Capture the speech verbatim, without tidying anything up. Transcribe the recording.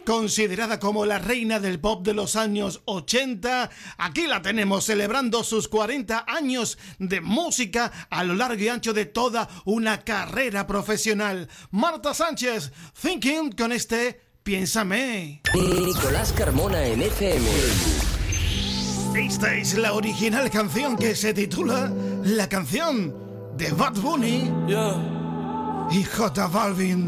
considerada como la reina del pop de los años ochenta, aquí la tenemos celebrando sus cuarenta años de música a lo largo y ancho de toda una carrera profesional. Marta Sánchez, Thinking, con este Piénsame. Nicolás Carmona en F M. Esta es la original canción que se titula La canción de Bad Bunny Yeah. y J Balvin.